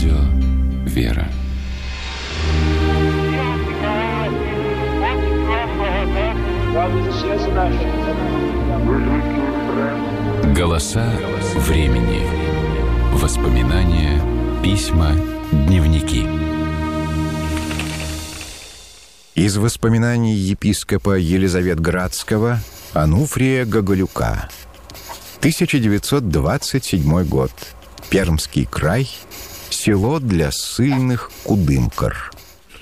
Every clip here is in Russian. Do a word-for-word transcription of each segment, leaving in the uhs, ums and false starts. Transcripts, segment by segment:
Радио «Вера». Голоса времени. Воспоминания, письма, дневники. Из воспоминаний епископа Елизаветградского Ануфрия Гоголюка. тысяча девятьсот двадцать седьмой год. Пермский край. Село для ссыльных Кудымкар.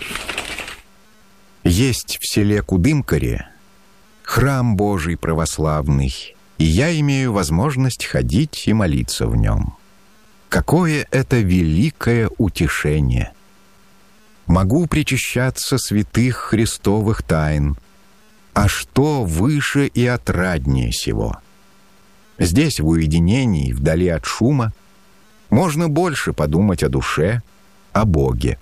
Есть в селе Кудымкаре храм Божий православный, и я имею возможность ходить и молиться в нем. Какое это великое утешение! Могу причащаться святых христовых тайн. А что выше и отраднее сего? Здесь, в уединении, вдали от шума, можно больше подумать о душе, о Боге.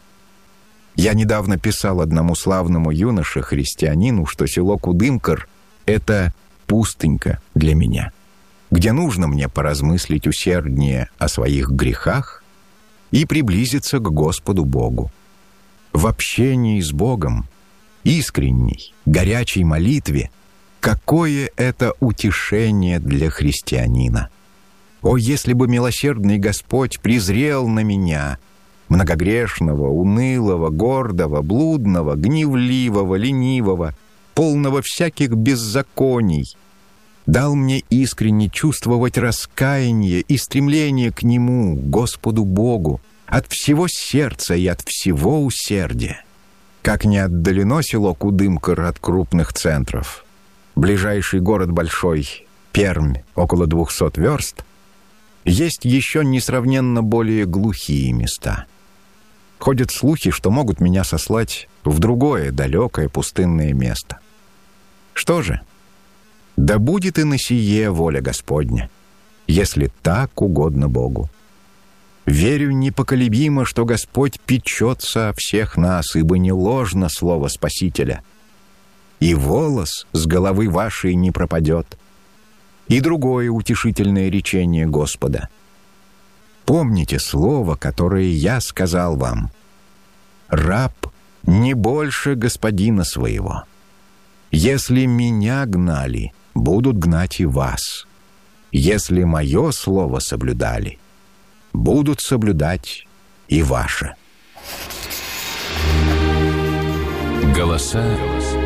Я недавно писал одному славному юноше-христианину, что село Кудымкар — это пустынька для меня, где нужно мне поразмыслить усерднее о своих грехах и приблизиться к Господу Богу. В общении с Богом, искренней, горячей молитве, какое это утешение для христианина! О, если бы милосердный Господь презрел на меня, многогрешного, унылого, гордого, блудного, гневливого, ленивого, полного всяких беззаконий, дал мне искренне чувствовать раскаяние и стремление к Нему, Господу Богу, от всего сердца и от всего усердия. Как не отдалено село Кудымкар от крупных центров. Ближайший город большой, Пермь, около двухсот верст, есть еще несравненно более глухие места. Ходят слухи, что могут меня сослать в другое далекое пустынное место. Что же? Да будет и на сие воля Господня, если так угодно Богу. Верю непоколебимо, что Господь печется о всех нас, ибо не ложно слово Спасителя. И волос с головы вашей не пропадет. И другое утешительное речение Господа. Помните слово, которое я сказал вам. Раб не больше господина своего. Если меня гнали, будут гнать и вас. Если мое слово соблюдали, будут соблюдать и ваше. Голоса